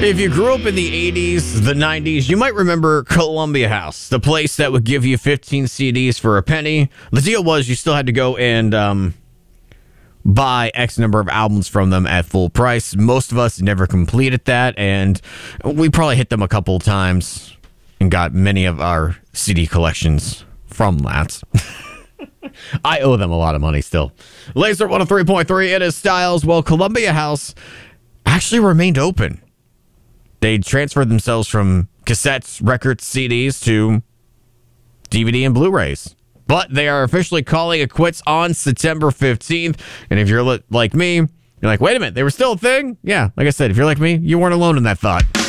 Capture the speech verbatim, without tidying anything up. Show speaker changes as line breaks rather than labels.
If you grew up in the eighties, the nineties, you might remember Columbia House, the place that would give you fifteen C Ds for a penny. The deal was you still had to go and um, buy X number of albums from them at full price. Most of us never completed that, and we probably hit them a couple times and got many of our C D collections from that. I owe them a lot of money still. Laser one oh three point three, it is Styles. Well, Columbia House actually remained open. They transferred themselves from cassettes, records, C Ds to D V D and Blu-rays. But they are officially calling it quits on September fifteenth. And if you're li- like me, you're like, wait a minute, they were still a thing? Yeah, like I said, if you're like me, you weren't alone in that thought.